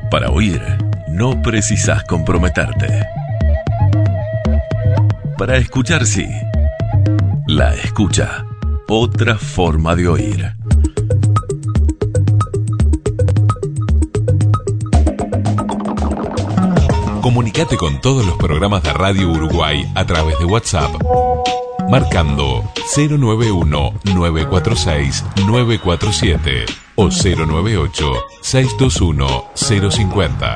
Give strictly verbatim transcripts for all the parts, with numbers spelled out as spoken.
Para oír, no precisás comprometerte. Para escuchar, sí. La escucha. Otra forma de oír. Comunicate con todos los programas de Radio Uruguay a través de WhatsApp, marcando cero nueve uno, nueve cuatro seis, nueve cuatro siete o cero nueve ocho, seis dos uno, cero cinco cero.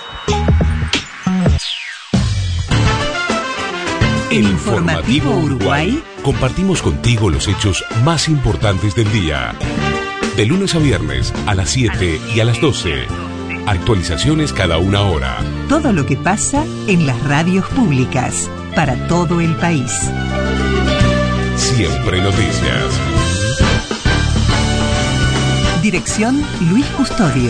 En Informativo Uruguay compartimos contigo los hechos más importantes del día. De lunes a viernes a las siete y a las doce. Actualizaciones cada una hora. Todo lo que pasa en las radios públicas para todo el país. Siempre noticias. Dirección Luis Custodio.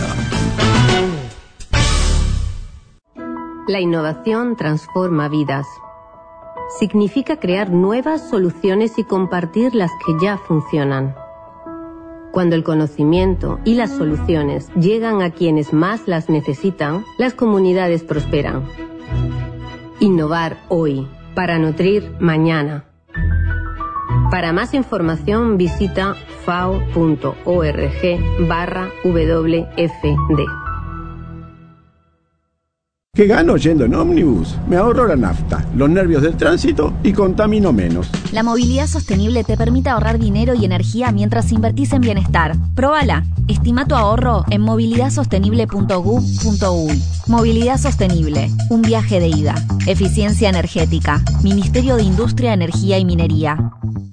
La innovación transforma vidas. Significa crear nuevas soluciones y compartir las que ya funcionan. Cuando el conocimiento y las soluciones llegan a quienes más las necesitan, las comunidades prosperan. Innovar hoy para nutrir mañana. Para más información visita fao punto org barra W F D. ¿Qué gano yendo en ómnibus? Me ahorro la nafta, los nervios del tránsito y contamino menos. La movilidad sostenible te permite ahorrar dinero y energía mientras invertís en bienestar. Próbala. Estima tu ahorro en movilidad sostenible punto gov punto uy. Movilidad Sostenible. Un viaje de ida. Eficiencia energética. Ministerio de Industria, Energía y Minería.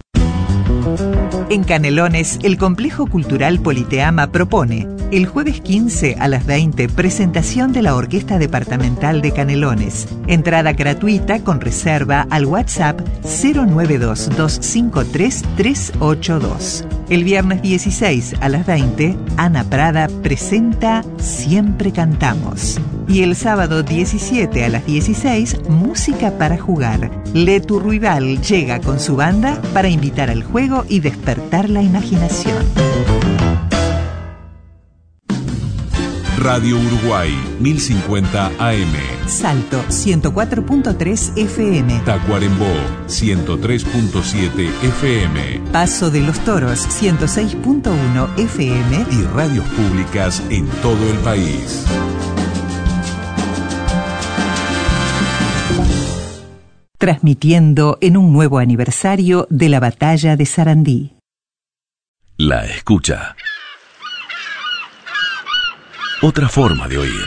En Canelones, el Complejo Cultural Politeama propone el jueves quince a las veinte presentación de la Orquesta Departamental de Canelones. Entrada gratuita con reserva al WhatsApp cero nueve dos, dos cinco tres, tres ocho dos. El viernes dieciséis a las veinte, Ana Prada presenta Siempre Cantamos. Y el sábado diecisiete a las dieciséis, Música para Jugar. Letu Ruibal llega con su banda para invitar al juego y despertar la imaginación. Radio Uruguay, mil cincuenta A M. Salto, ciento cuatro punto tres F M. Tacuarembó, ciento tres punto siete F M. Paso de los Toros, ciento seis punto uno F M. Y radios públicas en todo el país. Transmitiendo en un nuevo aniversario de la Batalla de Sarandí. La escucha. Otra forma de oír.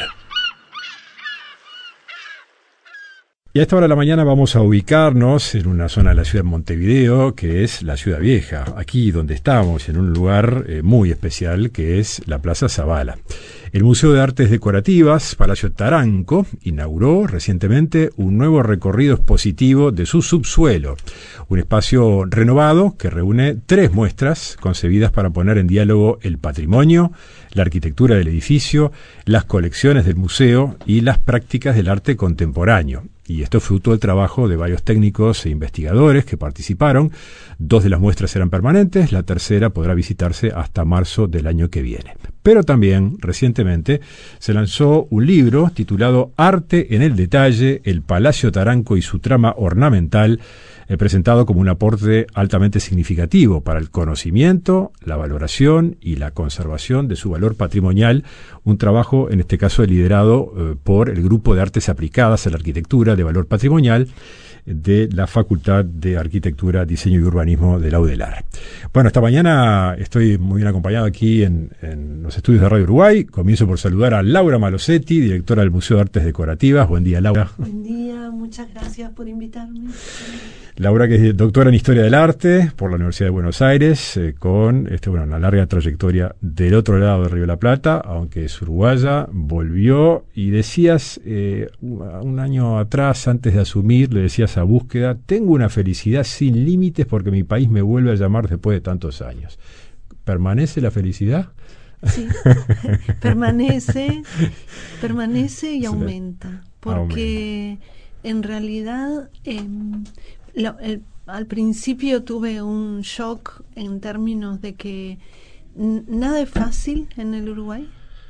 Y a esta hora de la mañana vamos a ubicarnos en una zona de la ciudad de Montevideo, que es la Ciudad Vieja, aquí donde estamos, en un lugar eh, muy especial, que es la Plaza Zabala. El Museo de Artes Decorativas, Palacio Taranco, inauguró recientemente un nuevo recorrido expositivo de su subsuelo, un espacio renovado que reúne tres muestras concebidas para poner en diálogo el patrimonio, la arquitectura del edificio, las colecciones del museo y las prácticas del arte contemporáneo. Y esto es fruto del trabajo de varios técnicos e investigadores que participaron. Dos de las muestras eran permanentes, la tercera podrá visitarse hasta marzo del año que viene. Pero también, recientemente, se lanzó un libro titulado Arte en el Detalle, el Palacio Taranco y su trama ornamental, eh, presentado como un aporte altamente significativo para el conocimiento, la valoración y la conservación de su valor patrimonial, un trabajo, en este caso, liderado eh, por el Grupo de Artes Aplicadas a la Arquitectura de Valor Patrimonial de la Facultad de Arquitectura, Diseño y Urbanismo de la U D E L A R. Bueno, esta mañana estoy muy bien acompañado aquí en, en los estudios de Radio Uruguay. Comienzo por saludar a Laura Malosetti, directora del Museo de Artes Decorativas. Buen día, Laura. Buen día, muchas gracias por invitarme. Laura, que es doctora en Historia del Arte por la Universidad de Buenos Aires, eh, con este, bueno, una larga trayectoria del otro lado del Río de la Plata, aunque es uruguaya, volvió y decías, eh, un año atrás, antes de asumir, le decías a Búsqueda, tengo una felicidad sin límites porque mi país me vuelve a llamar después de tantos años. ¿Permanece la felicidad? Sí, permanece, permanece y aumenta, porque aumenta. En realidad... Eh, Lo, el, al principio tuve un shock en términos de que n- nada es fácil en el Uruguay.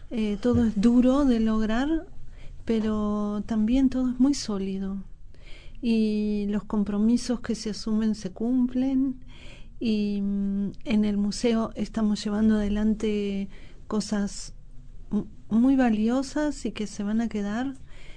eh, todo es duro de lograr, pero también todo es muy sólido. Y los compromisos que se asumen se cumplen. Y mm, en el museo estamos llevando adelante cosas m- muy valiosas y que se van a quedar.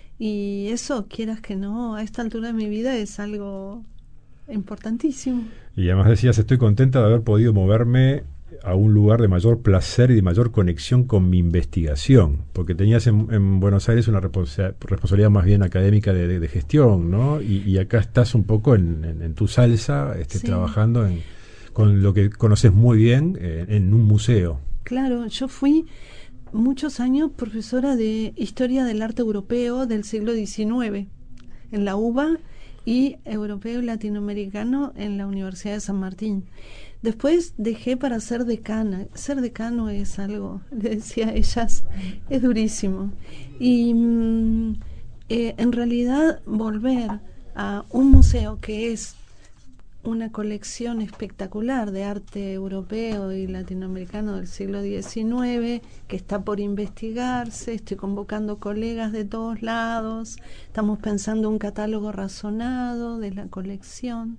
Y eso, quieras que no, a esta altura de mi vida es algo importantísimo. Y además decías, estoy contenta de haber podido moverme a un lugar de mayor placer y de mayor conexión con mi investigación, porque tenías en, en Buenos Aires una responsa- responsabilidad más bien académica de, de, de gestión, ¿no? Y, y acá estás un poco en, en, en tu salsa, este, Sí. trabajando en, con lo que conoces muy bien eh, en un museo. Claro, yo fui muchos años profesora de Historia del Arte Europeo del siglo diecinueve en la U B A y Europeo y Latinoamericano en la Universidad de San Martín. Después dejé para ser decana. Ser decano es algo, le decía a ellas, es durísimo. Y mm, eh, en realidad volver a un museo que es una colección espectacular de arte europeo y latinoamericano del siglo diecinueve que está por investigarse. Estoy convocando colegas de todos lados, estamos pensando un catálogo razonado de la colección.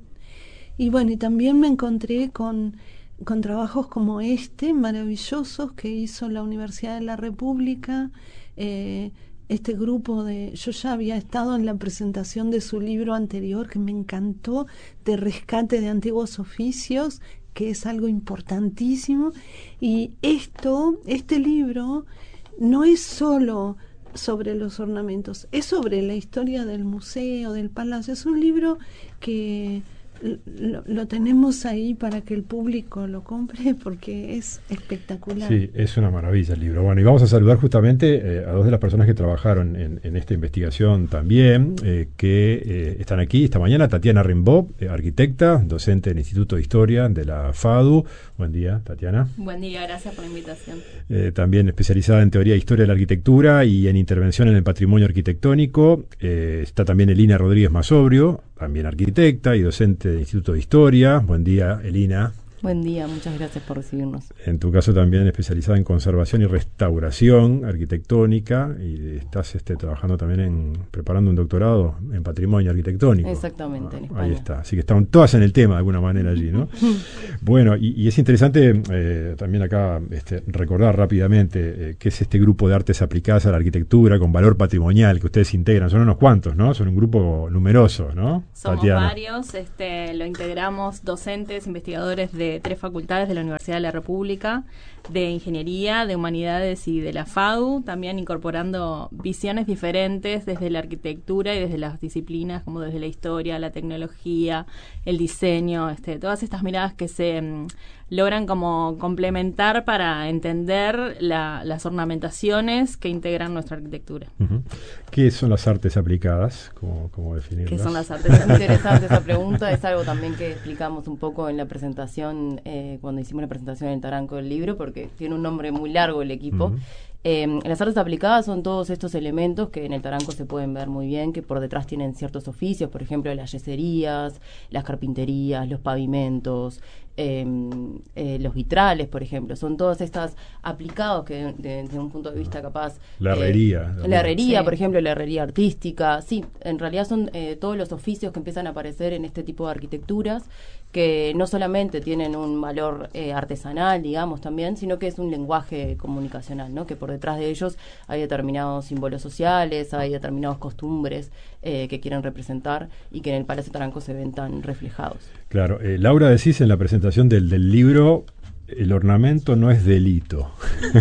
Y bueno, y también me encontré con, con trabajos como este, maravillosos, que hizo la Universidad de la República, eh, este grupo de... Yo ya había estado en la presentación de su libro anterior, que me encantó, de rescate de antiguos oficios, que es algo importantísimo. Y esto, este libro, no es solo sobre los ornamentos, es sobre la historia del museo, del palacio. Es un libro que... Lo, lo tenemos ahí para que el público lo compre porque es espectacular. Sí, es una maravilla el libro. Bueno, y vamos a saludar justamente eh, a dos de las personas que trabajaron en, en esta investigación también, eh, que eh, están aquí esta mañana. Tatiana Rimbaud, eh, arquitecta, docente del Instituto de Historia de la FADU. Buen día, Tatiana. Buen día, gracias por la invitación. Eh, también especializada en teoría e historia de la arquitectura y en intervención en el patrimonio arquitectónico. Eh, está también Elina Rodríguez Masobrio, también arquitecta y docente del Instituto de Historia. Buen día, Elina. Buen día, muchas gracias por recibirnos. En tu caso también especializada en conservación y restauración arquitectónica, y estás este, trabajando también en preparando un doctorado en patrimonio arquitectónico. Exactamente, en España. Ahí está, así que están todas en el tema de alguna manera allí, ¿no? Bueno, y, y es interesante eh, también acá este, recordar rápidamente eh, qué es este grupo de artes aplicadas a la arquitectura con valor patrimonial que ustedes integran. Son unos cuantos, ¿no? Son un grupo numeroso, ¿no? Somos Tatiana. varios, este, lo integramos docentes, investigadores de tres facultades de la Universidad de la República, de Ingeniería, de Humanidades y de la FADU, también incorporando visiones diferentes desde la arquitectura y desde las disciplinas como desde la historia, la tecnología, el diseño, este, todas estas miradas que se mm, logran como complementar para entender la, las ornamentaciones que integran nuestra arquitectura. Uh-huh. ¿Qué son las artes aplicadas? ¿Cómo, cómo definirlas? ¿Qué son las artes? Es interesante esa pregunta, es algo también que explicamos un poco en la presentación, eh, cuando hicimos la presentación en el Taranco del libro, porque tiene un nombre muy largo el equipo. Uh-huh. Eh, las artes aplicadas son todos estos elementos que en el Taranco se pueden ver muy bien, que por detrás tienen ciertos oficios, por ejemplo las yeserías, las carpinterías, los pavimentos, eh, eh, los vitrales, por ejemplo, son todas estas aplicados que desde de un punto de vista capaz... La herrería. Eh, la herrería, sí. Por ejemplo, la herrería artística, sí, en realidad son eh, todos los oficios que empiezan a aparecer en este tipo de arquitecturas, que no solamente tienen un valor eh, artesanal, digamos, también, sino que es un lenguaje comunicacional, ¿no? Que por detrás de ellos hay determinados símbolos sociales, hay determinadas costumbres eh, que quieren representar y que en el Palacio Taranco se ven tan reflejados. Claro, eh, Laura, decís en la presentación del, del libro, el ornamento no es delito,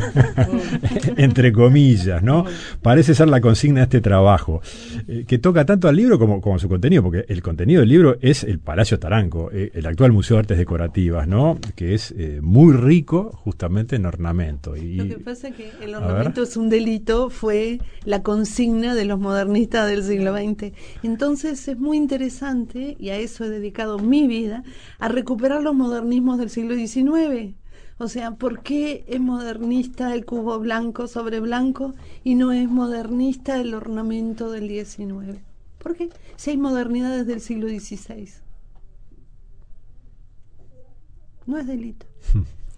entre comillas, ¿no? Parece ser la consigna de este trabajo, eh, que toca tanto al libro como, como su contenido, porque el contenido del libro es el Palacio Taranco, eh, el actual Museo de Artes Decorativas, ¿no? Que es eh, muy rico justamente en ornamento. Y, Lo que pasa es que el ornamento es un delito, fue la consigna de los modernistas del siglo veinte. Entonces es muy interesante, y a eso he dedicado mi vida, a recuperar los modernismos del siglo diecinueve. O sea, ¿por qué es modernista el cubo blanco sobre blanco y no es modernista el ornamento del diecinueve? ¿Por qué? Si hay modernidades del siglo dieciséis. No es delito.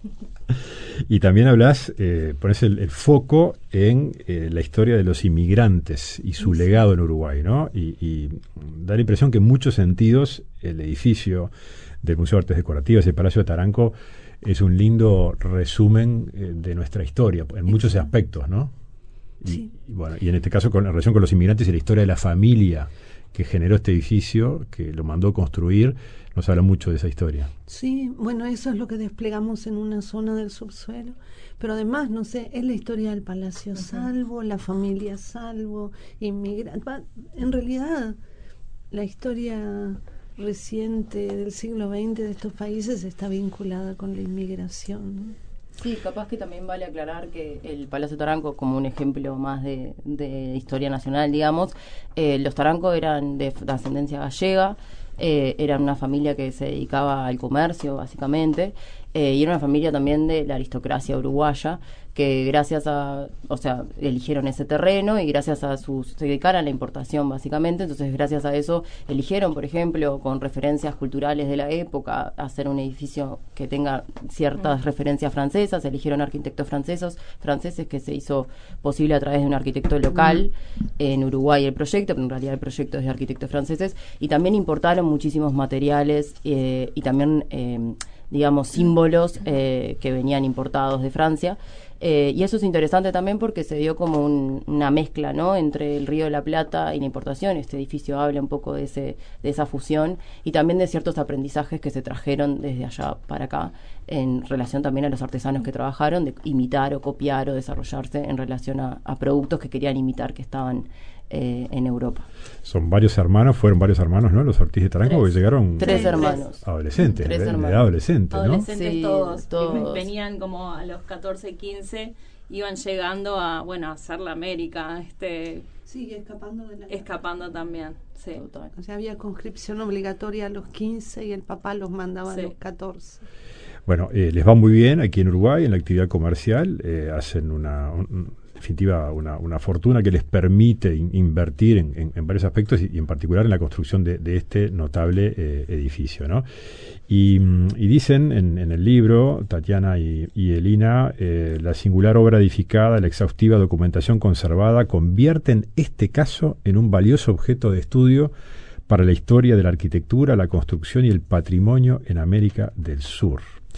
Y también hablas, eh, pones el, el foco en eh, la historia de los inmigrantes y su legado en Uruguay, ¿no? Y, y da la impresión que en muchos sentidos el edificio del Museo de Artes Decorativas, el Palacio de Taranco, es un lindo resumen eh, de nuestra historia, en muchos aspectos, ¿no? Y, Sí. y, bueno, y en este caso con la relación con los inmigrantes y la historia de la familia que generó este edificio, que lo mandó construir, nos habla mucho de esa historia. Sí, bueno, eso es lo que desplegamos en una zona del subsuelo, pero además, no sé, es la historia del Palacio Salvo, la familia Salvo, inmigrantes. En realidad, la historia reciente del siglo veinte de estos países está vinculada con la inmigración, ¿no? Sí, capaz que también vale aclarar que el Palacio Taranco, como un ejemplo más de, de historia nacional, digamos, eh, los Taranco eran de, de ascendencia gallega, eh, eran una familia que se dedicaba al comercio, básicamente, eh, y era una familia también de la aristocracia uruguaya, que gracias a, o sea, eligieron ese terreno y gracias a sus, se dedicaron a la importación básicamente, entonces gracias a eso eligieron, por ejemplo, con referencias culturales de la época, hacer un edificio que tenga ciertas mm. referencias francesas, eligieron arquitectos franceses, franceses que se hizo posible a través de un arquitecto local mm. en Uruguay el proyecto, pero en realidad el proyecto es de arquitectos franceses, y también importaron muchísimos materiales eh, y también, eh, digamos, símbolos eh, que venían importados de Francia. Eh, y eso es interesante también porque se dio como un, una mezcla, ¿no?, entre el Río de la Plata y la importación. Este edificio habla un poco de ese de esa fusión y también de ciertos aprendizajes que se trajeron desde allá para acá en relación también a los artesanos que trabajaron, de imitar o copiar o desarrollarse en relación a, a productos que querían imitar que estaban eh, en Europa. Son varios hermanos, fueron varios hermanos, ¿no?, los Ortiz de Taranco, tres, que llegaron... Tres hermanos. Adolescentes, tres de, hermanos. de adolescentes, ¿no? Adolescentes Sí, todos, todos. que venían como a los catorce, quince, iban llegando a, bueno, a hacer la América, este... Sí, escapando de la... Escapando también, sí. Total. O sea, había conscripción obligatoria a los quince y el papá los mandaba Sí. a los catorce. Bueno, eh, les va muy bien aquí en Uruguay en la actividad comercial, eh, hacen una, un, en definitiva una, una fortuna que les permite in, invertir en, en, en varios aspectos y, y en particular en la construcción de, de este notable eh, edificio, ¿no? Y, y dicen en, en el libro, Tatiana y, y Elina, eh, la singular obra edificada, la exhaustiva documentación conservada convierten este caso en un valioso objeto de estudio para la historia de la arquitectura, la construcción y el patrimonio en América del Sur.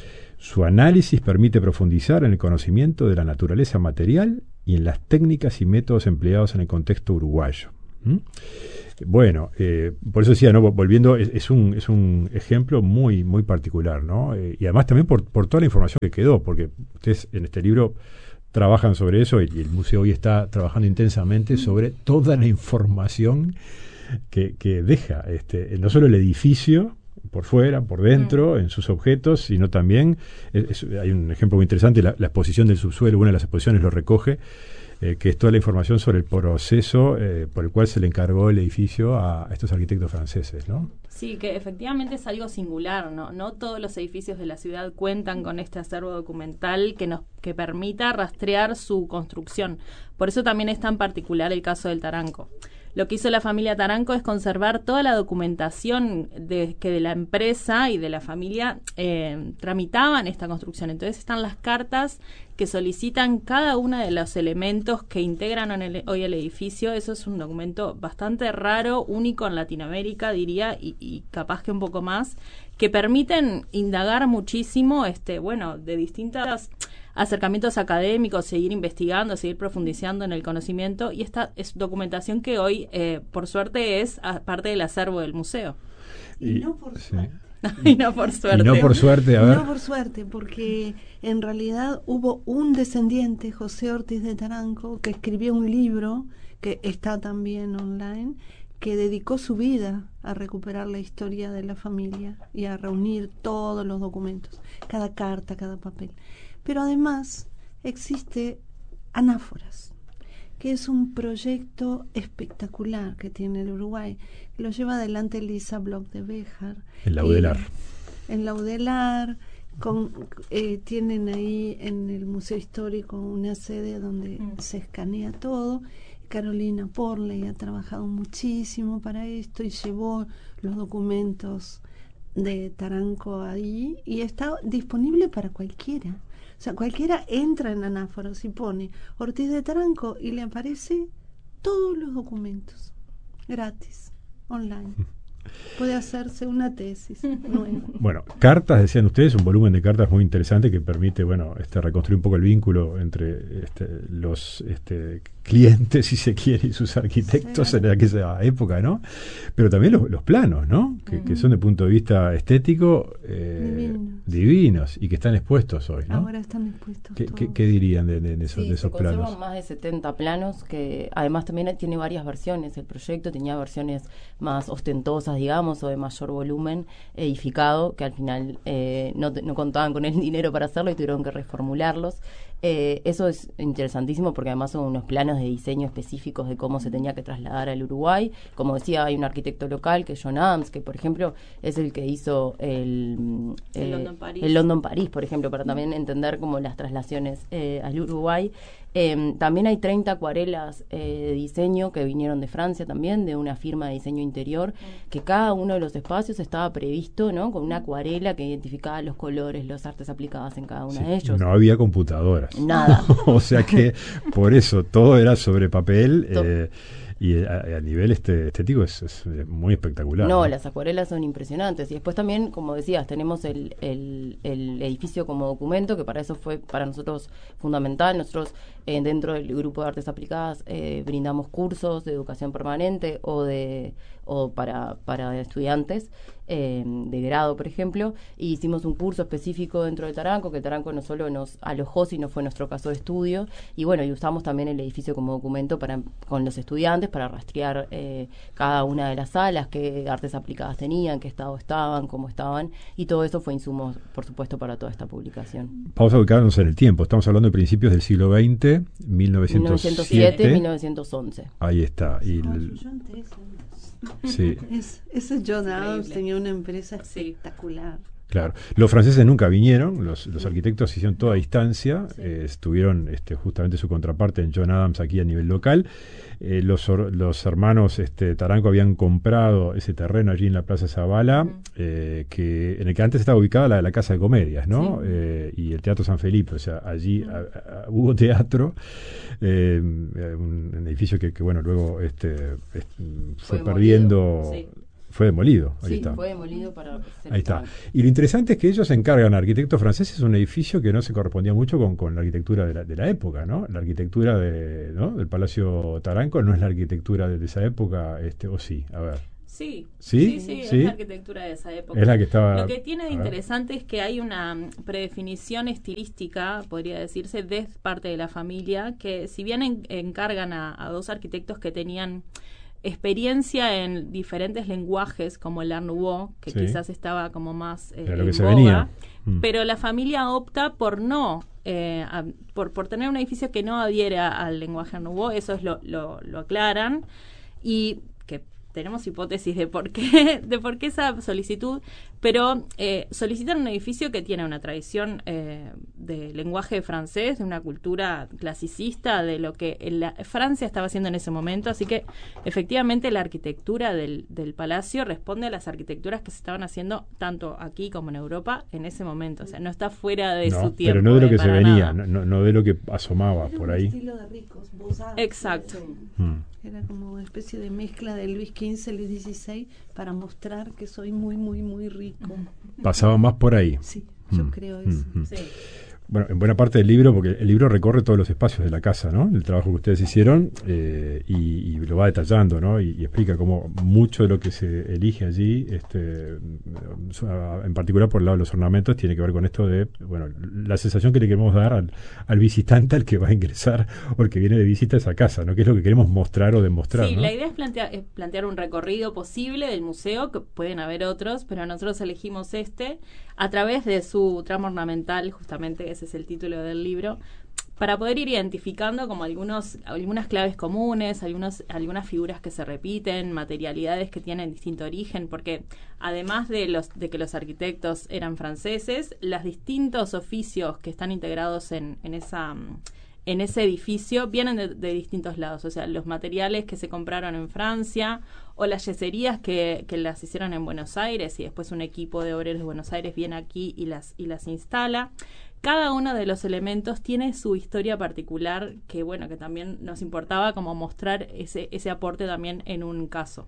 Su análisis permite profundizar en el conocimiento de la naturaleza material y en las técnicas y métodos empleados en el contexto uruguayo. ¿Mm? Bueno, eh, por eso decía, ¿no?, volviendo, es, es, un, es un ejemplo muy, muy particular, ¿no? Eh, y además también por, por toda la información que quedó, porque ustedes en este libro trabajan sobre eso y, y el museo hoy está trabajando intensamente sobre toda la información que, que deja este, no solo el edificio por fuera, por dentro, mm. en sus objetos, sino también, es, es, hay un ejemplo muy interesante, la, la exposición del subsuelo, una de las exposiciones lo recoge, eh, que es toda la información sobre el proceso eh, por el cual se le encargó el edificio a, a estos arquitectos franceses, ¿no? Sí, que efectivamente es algo singular, ¿no? No todos los edificios de la ciudad cuentan con este acervo documental que nos que permita rastrear su construcción. Por eso también es tan particular el caso del Taranco. Lo que hizo la familia Taranco es conservar toda la documentación de, que de la empresa y de la familia eh, tramitaban esta construcción. Entonces están las cartas que solicitan cada uno de los elementos que integran en el, hoy el edificio. Eso es un documento bastante raro, único en Latinoamérica, diría, y, y capaz que un poco más, que permiten indagar muchísimo, este, bueno, de distintas acercamientos académicos, seguir investigando, seguir profundizando en el conocimiento, y esta es documentación que hoy, eh, por suerte, es a, parte del acervo del museo. Y, y no por sí. suerte. y no por suerte. Y no por suerte, a ver. No por suerte, porque en realidad hubo un descendiente, José Ortiz de Taranco, que escribió un libro, que está también online, que dedicó su vida a recuperar la historia de la familia y a reunir todos los documentos, cada carta, cada papel. Pero además existe Anáforas, que es un proyecto espectacular que tiene el Uruguay. Lo lleva adelante Elisa Bloch de Béjar. En Laudelar. En Laudelar. Con, eh, tienen ahí en el Museo Histórico una sede donde mm. se escanea todo. Carolina Porley ha trabajado muchísimo para esto y llevó los documentos de Taranco ahí y está disponible para cualquiera. O sea, cualquiera entra en Anáforos y pone Ortiz de Taranco y le aparece todos los documentos gratis, online. Puede hacerse una tesis nueva. Bueno, cartas, decían ustedes, un volumen de cartas muy interesante que permite, bueno, este reconstruir un poco el vínculo entre este, los este, clientes, si se quiere, y sus arquitectos sí. en aquella época, ¿no? Pero también los, los planos, ¿no? Que, uh-huh. que son de punto de vista estético eh, divinos. divinos y que están expuestos hoy, ¿no? Ahora están expuestos. ¿Qué, qué, qué dirían de, de, de esos, sí, de esos se planos? Conservan más de setenta planos, que además también tiene varias versiones. El proyecto tenía versiones más ostentosas, digamos, o de mayor volumen, edificado, que al final eh, no, no contaban con el dinero para hacerlo y tuvieron que reformularlos. Eh, eso es interesantísimo porque además son unos planos de diseño específicos de cómo se tenía que trasladar al Uruguay. Como decía, hay un arquitecto local que es John Adams, que por ejemplo es el que hizo el, el, eh, London París. el London París, por ejemplo, para también entender como las traslaciones eh, al Uruguay. Eh, también hay treinta acuarelas eh, de diseño que vinieron de Francia también, de una firma de diseño interior, que cada uno de los espacios estaba previsto, ¿no? Con una acuarela que identificaba los colores, las artes aplicadas en cada uno sí, de ellos. No había computadoras. Nada. O sea que por eso todo era sobre papel. Eh, y a, a nivel este, estético es, es muy espectacular. No, ¿no? Las acuarelas son impresionantes. Y después también, como decías, tenemos el, el, el edificio como documento, que para eso fue para nosotros fundamental. Nosotros eh, dentro del grupo de artes aplicadas eh, brindamos cursos de educación permanente o de o para, para estudiantes eh, de grado, por ejemplo, y hicimos un curso específico dentro de Taranco, que Taranco no solo nos alojó, sino fue nuestro caso de estudio, y bueno, y usamos también el edificio como documento para con los estudiantes para rastrear eh, cada una de las salas, qué artes aplicadas tenían, qué estado estaban, cómo estaban, y todo eso fue insumo, por supuesto, para toda esta publicación. Vamos a ubicarnos en el tiempo, estamos hablando de principios del siglo veinte, mil novecientos siete, mil novecientos once. Ahí está. Y el, sí. Es, ese John Adams tenía una empresa espectacular. Claro. Los franceses nunca vinieron, los, los arquitectos hicieron toda a distancia, sí. eh, estuvieron este, justamente su contraparte en John Adams aquí a nivel local. Eh, los, los hermanos este, Taranco habían comprado ese terreno allí en la Plaza Zavala, uh-huh. eh, que, en el que antes estaba ubicada la, la Casa de Comedias, ¿no? Sí. Eh, y el Teatro San Felipe, o sea, allí uh-huh. a, a, hubo teatro, eh, un, un edificio que, que bueno, luego este, este fue, fue perdiendo... Sí. Fue demolido. Ahí sí, está. fue demolido para... Ahí está. Y lo interesante es que ellos encargan a arquitectos franceses un edificio que no se correspondía mucho con, con la arquitectura de la, de la época, ¿no? La arquitectura de, ¿no? del Palacio Taranco no es la arquitectura de, de esa época, este, o sí, a ver. Sí, sí, sí, sí, ¿Sí? es la arquitectura de esa época. Es la que estaba... Lo que tiene de interesante es que hay una predefinición estilística, podría decirse, de parte de la familia, que si bien en, encargan a, a dos arquitectos que tenían experiencia en diferentes lenguajes como el Art Nouveau, que sí. quizás estaba como más eh, Era lo en que se boga, venía. Mm. Pero la familia opta por no eh, a, por, por tener un edificio que no adhiera al lenguaje Art Nouveau, eso es lo, lo, lo aclaran, y que tenemos hipótesis de por qué, de por qué esa solicitud, pero eh, solicitan un edificio que tiene una tradición eh, de lenguaje francés, de una cultura clasicista, de lo que la, Francia estaba haciendo en ese momento, así que efectivamente la arquitectura del, del palacio responde a las arquitecturas que se estaban haciendo tanto aquí como en Europa en ese momento, o sea, no está fuera de no, su tiempo. Pero no de lo eh, que se venía, nada. no, no de lo que asomaba Era por un ahí. estilo de ricos, Beaux-Arts. Exacto. Mm. Era como una especie de mezcla de Luis quince, Luis dieciséis, para mostrar que soy muy, muy, muy rico. Pasaba más por ahí. Sí, yo mm. creo eso. Mm. Sí. Bueno, en buena parte del libro, porque el libro recorre todos los espacios de la casa, ¿no? El trabajo que ustedes hicieron eh, y, y lo va detallando, ¿no? Y, y explica cómo mucho de lo que se elige allí, este, en particular por el lado de los ornamentos, tiene que ver con esto de, bueno, la sensación que le queremos dar al, al visitante, al que va a ingresar o al que viene de visita a esa casa, ¿no? Que es lo que queremos mostrar o demostrar, Sí, ¿no? la idea es plantear, es plantear un recorrido posible del museo, que pueden haber otros, pero nosotros elegimos este, a través de su trama ornamental, justamente ese es el título del libro, para poder ir identificando como algunos algunas claves comunes, algunos algunas figuras que se repiten, materialidades que tienen distinto origen, porque además de los de que los arquitectos eran franceses, los distintos oficios que están integrados en, en esa en ese edificio vienen de, de distintos lados, o sea, los materiales que se compraron en Francia o las yeserías que, que las hicieron en Buenos Aires y después un equipo de obreros de Buenos Aires viene aquí y las, y las instala. Cada uno de los elementos tiene su historia particular que, bueno, que también nos importaba como mostrar ese, ese aporte también en un caso.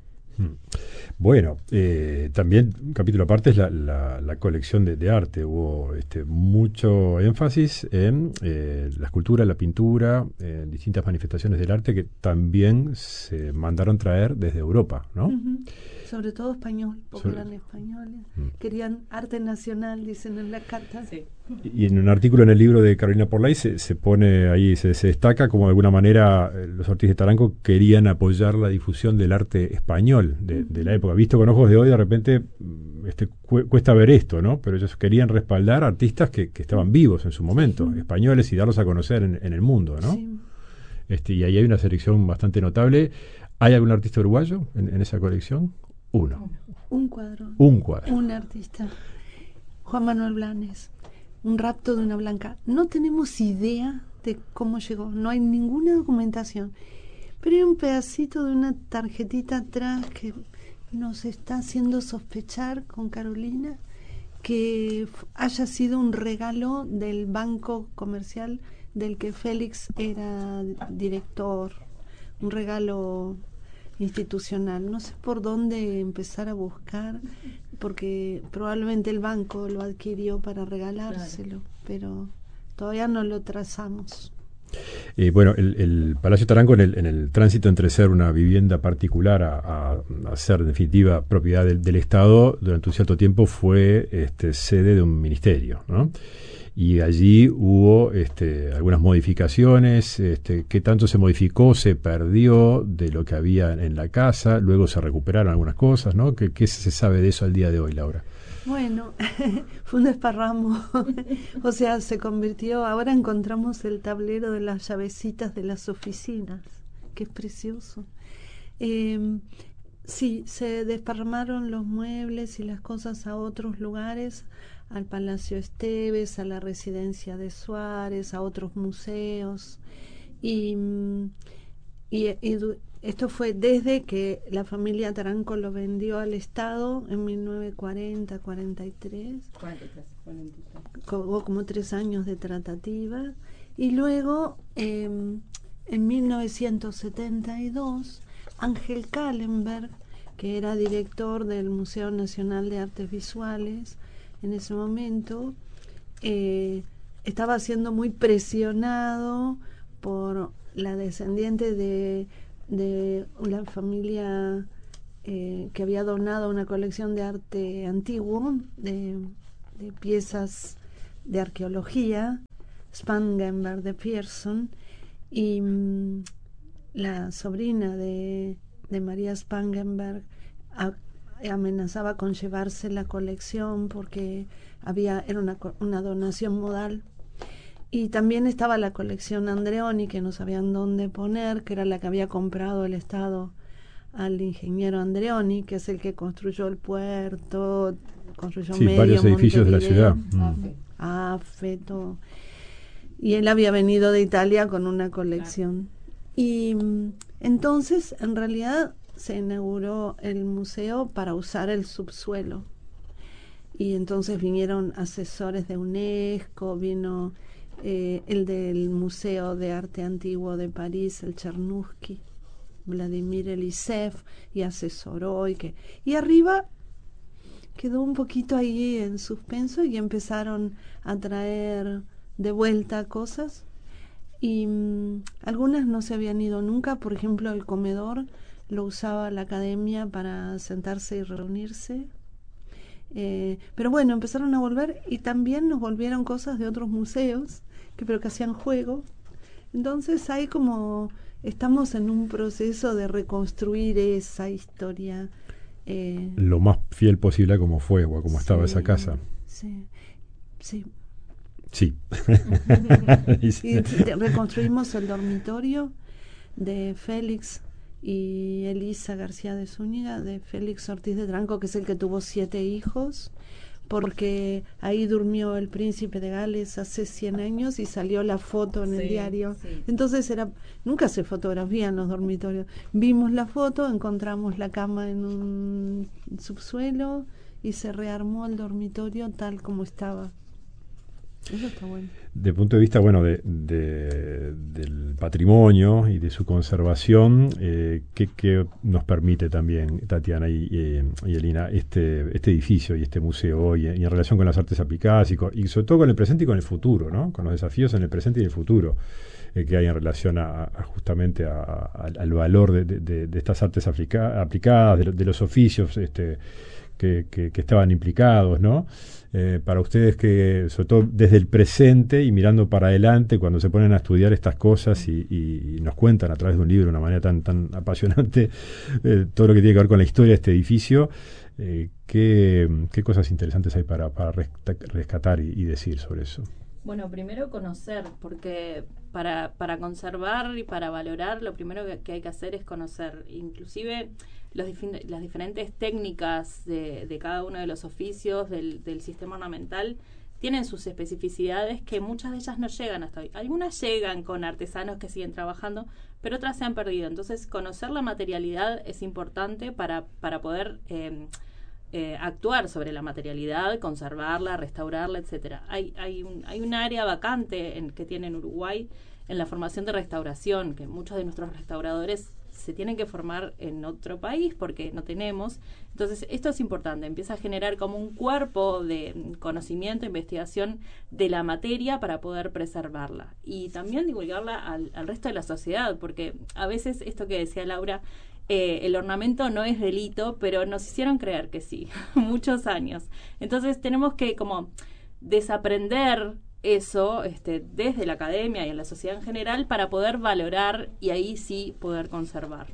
Bueno, eh, también un capítulo aparte es la, la, la colección de, de arte. Hubo este, mucho énfasis en eh, la escultura, la pintura, en distintas manifestaciones del arte que también se mandaron traer desde Europa, ¿no? Uh-huh. Sobre todo español, porque Sobre... eran españoles. Mm. Querían arte nacional, dicen en la carta. Sí. Y en un artículo en el libro de Carolina Porlay se, se pone ahí, se, se destaca como de alguna manera eh, los Ortiz de Taranco querían apoyar la difusión del arte español de, de la época. Visto con ojos de hoy, de repente este, cu- cuesta ver esto, ¿no? Pero ellos querían respaldar artistas que, que estaban vivos en su momento, sí. españoles, y darlos a conocer en, en el mundo, ¿no? Sí. Este, y ahí hay una selección bastante notable. ¿Hay algún artista uruguayo en, en esa colección? Uno. Un cuadro. Un cuadro. Un artista. Juan Manuel Blanes. Un rapto de una blanca. No tenemos idea de cómo llegó. No hay ninguna documentación. Pero hay un pedacito de una tarjetita atrás que nos está haciendo sospechar con Carolina que f- haya sido un regalo del banco comercial del que Félix era director. Un regalo institucional. No sé por dónde empezar a buscar, porque probablemente el banco lo adquirió para regalárselo, claro. Pero todavía no lo trazamos. Eh, bueno, el, el Palacio Taranco en el, en el tránsito entre ser una vivienda particular a, a, a ser en definitiva propiedad del, del Estado, durante un cierto tiempo fue este, sede de un ministerio, ¿no? Y allí hubo este, algunas modificaciones. Este, ¿qué tanto se modificó, se perdió de lo que había en la casa? Luego se recuperaron algunas cosas, ¿no? ¿Qué, qué se sabe de eso al día de hoy, Laura? Bueno, fue un desparramo. O sea, se convirtió... Ahora encontramos el tablero de las llavecitas de las oficinas, que es precioso. Eh, sí, se desparramaron los muebles y las cosas a otros lugares, al Palacio Esteves, a la residencia de Suárez, a otros museos. Y, y, y esto fue desde que la familia Taranco lo vendió al Estado en mil novecientos cuarenta, cuarenta y tres. cuarenta y tres, cuarenta y tres. Hubo como tres años de tratativa. Y luego, eh, en mil novecientos setenta y dos, Ángel Kallenberg, que era director del Museo Nacional de Artes Visuales, en ese momento, eh, estaba siendo muy presionado por la descendiente de, de una familia eh, que había donado una colección de arte antiguo, de, de piezas de arqueología, Spangenberg de Pearson, y mm, la sobrina de, de María Spangenberg a, amenazaba con llevarse la colección porque había era una, una donación modal. Y también estaba la colección Andreoni, que no sabían dónde poner, que era la que había comprado el Estado al ingeniero Andreoni, que es el que construyó el puerto, construyó sí, medio varios edificios Montevideo, de la ciudad. Afe, todo. Y él había venido de Italia con una colección. Y entonces, en realidad, se inauguró el museo para usar el subsuelo. Y entonces vinieron asesores de UNESCO, vino eh, el del Museo de Arte Antiguo de París, el Chernusky, Vladimir Eliseev, y asesoró. Y, que, y arriba quedó un poquito ahí en suspenso y empezaron a traer de vuelta cosas. Y mmm, algunas no se habían ido nunca. Por ejemplo, el comedor lo usaba la academia para sentarse y reunirse. Eh, pero bueno, empezaron a volver y también nos volvieron cosas de otros museos, que pero que hacían juego. Entonces hay como, estamos en un proceso de reconstruir esa historia. Eh, Lo más fiel posible a como fue o a como sí, estaba esa casa. Sí, sí. Sí. Y sí, reconstruimos el dormitorio de Félix y Elisa García de Zúñiga, de Félix Ortiz de Taranco, que es el que tuvo siete hijos. porque ahí durmió el príncipe de Gales hace cien años y salió la foto en sí, el diario. Sí. Entonces era nunca se fotografían los dormitorios. Vimos la foto, encontramos la cama en un subsuelo y se rearmó el dormitorio tal como estaba. Eso está bueno. De punto de vista, bueno, de, de, del patrimonio y de su conservación, eh, ¿qué, ¿qué nos permite también, Tatiana y, y, y Elina, este, este edificio y este museo hoy, y en relación con las artes aplicadas y, con, y sobre todo con el presente y con el futuro, ¿no? Con los desafíos en el presente y el futuro eh, que hay en relación a, a justamente a, a, al valor de, de, de estas artes aplica, aplicadas, de, de los oficios este, que, que, que estaban implicados, ¿no? Eh, para ustedes que, sobre todo desde el presente y mirando para adelante, cuando se ponen a estudiar estas cosas y, y, y nos cuentan a través de un libro de una manera tan, tan apasionante eh, todo lo que tiene que ver con la historia de este edificio, eh, ¿qué, qué cosas interesantes hay para, para rescatar y, y decir sobre eso? Bueno, primero conocer, porque para, para conservar y para valorar, lo primero que, que hay que hacer es conocer, inclusive los dif- las diferentes técnicas de, de cada uno de los oficios del, del sistema ornamental tienen sus especificidades que muchas de ellas no llegan hasta hoy. Algunas llegan con artesanos que siguen trabajando, pero otras se han perdido. Entonces, conocer la materialidad es importante para, para poder eh, eh, actuar sobre la materialidad, conservarla, restaurarla, etcétera. Hay, hay, un, hay un área vacante en, que tiene en Uruguay en la formación de restauración, que muchos de nuestros restauradores se tienen que formar en otro país porque no tenemos. Entonces, esto es importante. Empieza a generar como un cuerpo de conocimiento, investigación de la materia para poder preservarla. Y también divulgarla al, al resto de la sociedad, porque a veces esto que decía Laura, eh, el ornamento no es delito, pero nos hicieron creer que sí, muchos años. Entonces, tenemos que como desaprender eso este, desde la academia y en la sociedad en general para poder valorar y ahí sí poder conservar.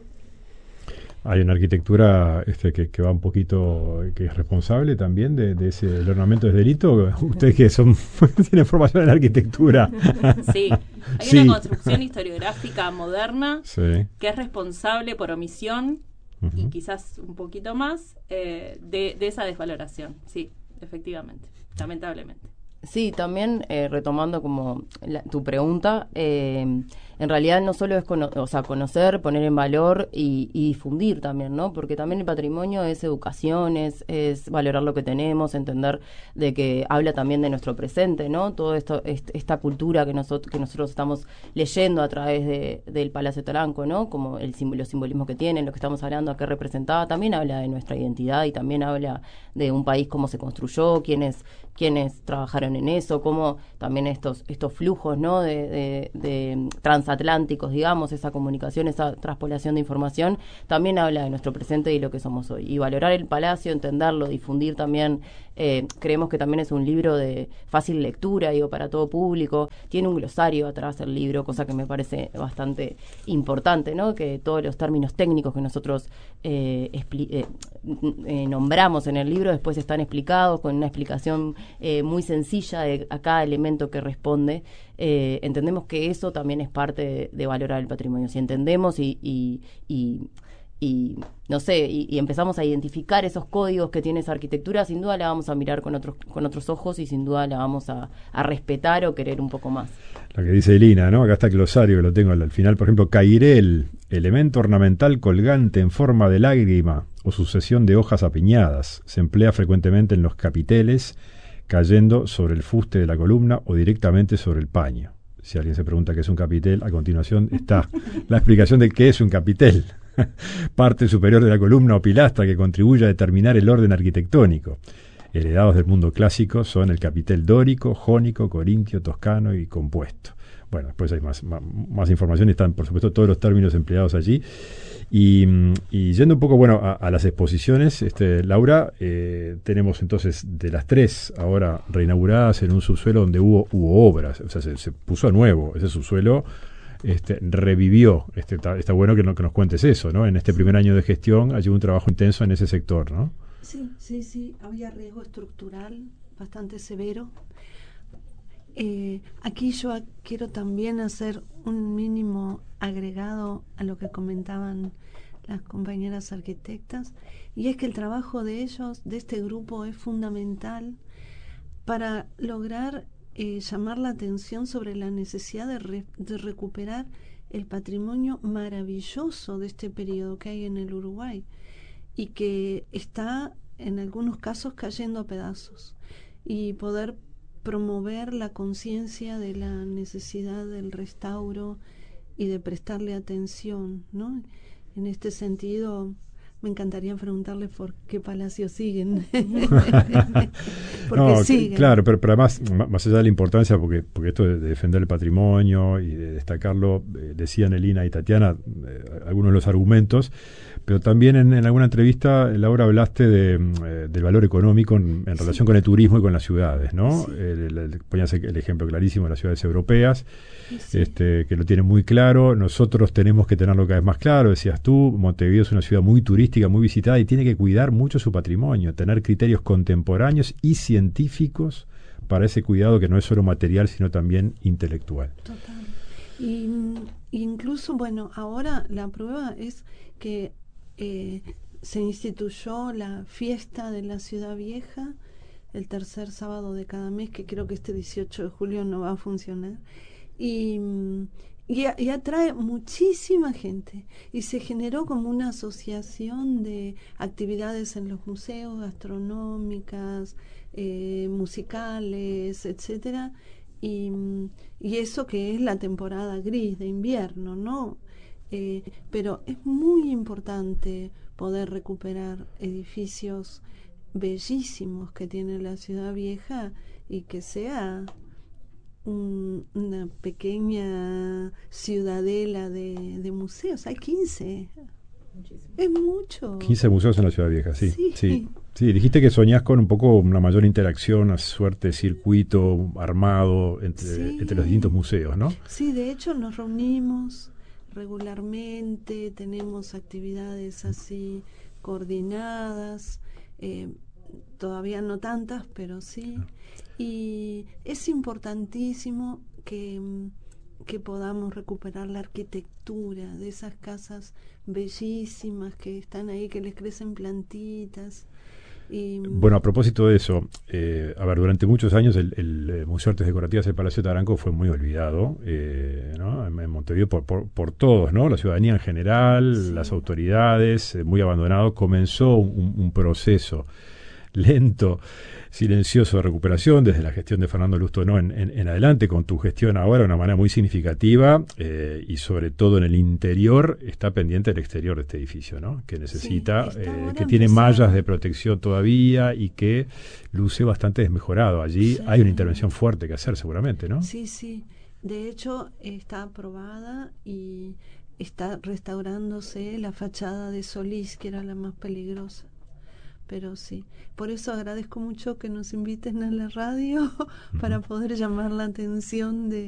Hay una arquitectura este, que, que va un poquito, que es responsable también de, de ese el ornamento es delito. Ustedes que son tienen formación en arquitectura. Sí, hay sí. una construcción historiográfica moderna sí. que es responsable por omisión uh-huh. y quizás un poquito más eh, de, de esa desvaloración. Sí, efectivamente, lamentablemente. Sí, también eh, retomando como la, tu pregunta, eh, en realidad no solo es cono- o sea, conocer, poner en valor y, y difundir también, ¿no? Porque también el patrimonio es educación, es, es valorar lo que tenemos, entender de que habla también de nuestro presente, ¿no? Todo esto, est- esta cultura que nosotros que nosotros estamos leyendo a través de, del Palacio Taranco, ¿no? Como el símbolo, los simbolismos que tienen, lo que estamos hablando, a qué representaba, también habla de nuestra identidad y también habla de un país, cómo se construyó, quiénes quienes trabajaron en eso, cómo también estos estos flujos, ¿no? de, de, de transatlánticos, digamos, esa comunicación, esa traspolación de información, también habla de nuestro presente y lo que somos hoy. Y valorar el Palacio, entenderlo, difundir también, eh, creemos que también es un libro de fácil lectura, digo, para todo público, tiene un glosario atrás del libro, cosa que me parece bastante importante, ¿no? Que todos los términos técnicos que nosotros eh, expli- eh, eh, nombramos en el libro después están explicados con una explicación Eh, muy sencilla de a cada elemento que responde. Eh, entendemos que eso también es parte de, de valorar el patrimonio. Si entendemos y, y, y, y no sé, y, y empezamos a identificar esos códigos que tiene esa arquitectura, sin duda la vamos a mirar con otros con otros ojos y sin duda la vamos a, a respetar o querer un poco más. Lo que dice Elina, ¿no? Acá está el glosario que lo tengo al, al final. Por ejemplo, cairel, elemento ornamental colgante en forma de lágrima o sucesión de hojas apiñadas. Se emplea frecuentemente en los capiteles, cayendo sobre el fuste de la columna o directamente sobre el paño. Si alguien se pregunta qué es un capitel, a continuación está la explicación de qué es un capitel. Parte superior de la columna o pilastra que contribuye a determinar el orden arquitectónico. Heredados del mundo clásico son el capitel dórico, jónico, corintio, toscano y compuesto. Bueno, después hay más, más, más información, están por supuesto todos los términos empleados allí. Y, y yendo un poco bueno a, a las exposiciones, este, Laura, eh, tenemos entonces de las tres ahora reinauguradas en un subsuelo donde hubo, hubo obras, o sea, se, se puso a nuevo ese subsuelo, este, revivió. Este, está, está bueno que, no, que nos cuentes eso, ¿no? En este primer año de gestión hay un trabajo intenso en ese sector, ¿no? Sí, sí, sí, había riesgo estructural bastante severo. Eh, aquí yo quiero también hacer un mínimo agregado a lo que comentaban las compañeras arquitectas, y es que el trabajo de ellos, de este grupo, es fundamental para lograr eh, llamar la atención sobre la necesidad de, re, de recuperar el patrimonio maravilloso de este periodo que hay en el Uruguay y que está en algunos casos cayendo a pedazos, y poder promover la conciencia de la necesidad del restauro y de prestarle atención, ¿no? En este sentido, me encantaría preguntarles por qué palacio siguen. Porque no, siguen. Claro, pero, pero además, más allá de la importancia, porque, porque esto de defender el patrimonio y de destacarlo, eh, decían Elina y Tatiana eh, algunos de los argumentos, pero también en, en alguna entrevista, Laura, hablaste de, eh, del valor económico en, en relación sí. con el turismo y con las ciudades, ¿no? Sí. El, el, ponías el ejemplo clarísimo de las ciudades europeas, sí. este, que lo tienen muy claro. Nosotros tenemos que tenerlo cada vez más claro, decías tú. Montevideo es una ciudad muy turística, muy visitada, y tiene que cuidar mucho su patrimonio, tener criterios contemporáneos y científicos para ese cuidado que no es solo material, sino también intelectual. Total. Y incluso, bueno, ahora la prueba es que Eh, se instituyó la fiesta de la Ciudad Vieja el tercer sábado de cada mes, que creo que este dieciocho de julio no va a funcionar, y, y, y atrae muchísima gente, y se generó como una asociación de actividades en los museos, gastronómicas, eh, musicales, etcétera, y, y eso que es la temporada gris de invierno, ¿no? Eh, pero es muy importante poder recuperar edificios bellísimos que tiene la Ciudad Vieja, y que sea un, una pequeña ciudadela de, de museos. Hay quince. Muchísimo. Es mucho. quince museos en la Ciudad Vieja, sí. Sí. sí. Sí, dijiste que soñás con un poco una mayor interacción, una suerte de circuito armado entre, sí. entre los distintos museos, ¿no? Sí, de hecho nos reunimos regularmente, tenemos actividades así coordinadas, eh, todavía no tantas, pero sí, y es importantísimo que, que podamos recuperar la arquitectura de esas casas bellísimas que están ahí, que les crecen plantitas. Y, bueno, a propósito de eso, eh, a ver, durante muchos años el, el Museo de Artes Decorativas del Palacio Taranco fue muy olvidado, eh, ¿no? en, en Montevideo por, por, por todos, ¿no? La ciudadanía en general, sí. las autoridades, eh, muy abandonado. Comenzó un, un proceso lento, silencioso de recuperación desde la gestión de Fernando Lustó, en, en, en adelante, con tu gestión ahora de una manera muy significativa, eh, y sobre todo en el interior está pendiente el exterior de este edificio, ¿no? Que necesita, sí, eh, que tiene mallas de protección todavía y que luce bastante desmejorado. Allí sí. hay una intervención fuerte que hacer seguramente, ¿no? Sí, sí. De hecho está aprobada y está restaurándose la fachada de Solís, que era la más peligrosa. Pero sí, por eso agradezco mucho que nos inviten a la radio para poder llamar la atención de